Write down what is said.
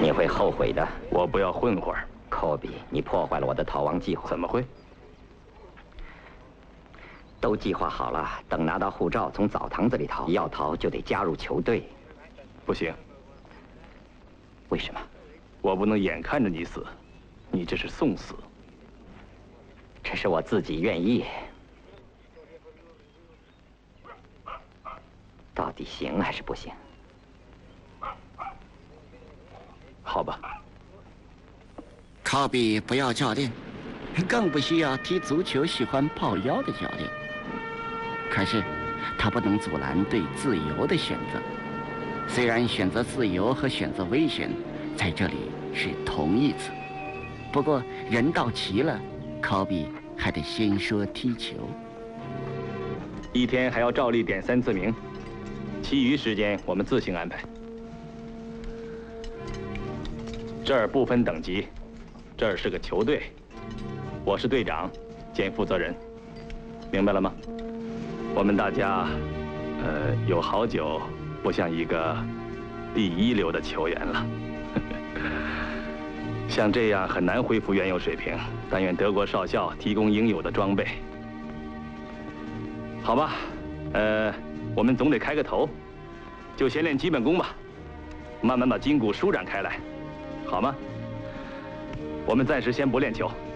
你会后悔的。 我不要混混儿。 科比，你破坏了我的逃亡计划。 怎么会？ 都计划好了，等拿到护照，从澡堂子里逃。要逃就得加入球队。 不行。 为什么？ 我不能眼看着你死，你这是送死。 这是我自己愿意。到底行还是不行？ 好吧。 科比不要教练，更不需要踢足球喜欢抱腰的教练。可是，他不能阻拦对自由的选择。虽然选择自由和选择危险在这里是同义词，不过人到齐了，科比还得先说踢球。 一天还要照例点3次名，其余时间我们自行安排。这儿不分等级，这儿是个球队，我是队长兼负责人，明白了吗？我们大家，有好久不像一个第1流的球员了。像这样很难恢复原有水平，但愿德国少校提供应有的装备。好吧，我们总得开个头，就先练基本功吧，慢慢把筋骨舒展开来，好吗？我们暂时先不练球。